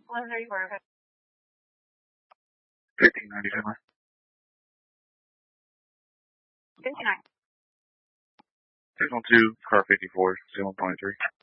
1134. 1597. 59. Signal 2, car 54, Salem 23.